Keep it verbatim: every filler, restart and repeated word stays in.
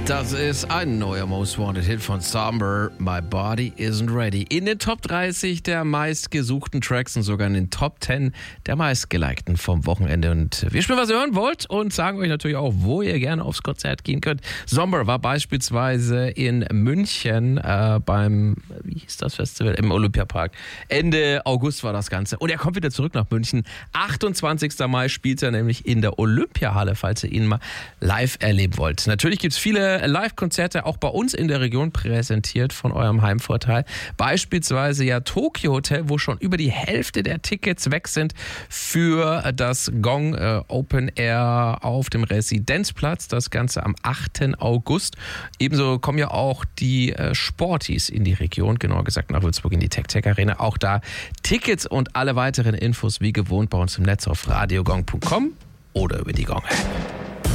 Das ist ein neuer Most Wanted Hit von Somber, My Body Isn't Ready. In den Top dreißig der meistgesuchten Tracks und sogar in den Top zehn der meistgelikten vom Wochenende. Und wir spielen, was ihr hören wollt und sagen euch natürlich auch, wo ihr gerne aufs Konzert gehen könnt. Somber war beispielsweise in München äh, beim, wie hieß das Festival? Im Olympiapark. Ende August war das Ganze. Und er kommt wieder zurück nach München. achtundzwanzigsten Mai spielt er nämlich in der Olympiahalle, falls ihr ihn mal live erleben wollt. Natürlich gibt es viele Live-Konzerte auch bei uns in der Region präsentiert von eurem Heimvorteil. Beispielsweise ja Tokyo Hotel, wo schon über die Hälfte der Tickets weg sind für das Gong äh, Open Air auf dem Residenzplatz. Das Ganze am achten August. Ebenso kommen ja auch die äh, Sporties in die Region, genauer gesagt nach Würzburg in die Tech-Tech Arena. Auch da Tickets und alle weiteren Infos wie gewohnt bei uns im Netz auf radiogong punkt com oder über die Gong-App.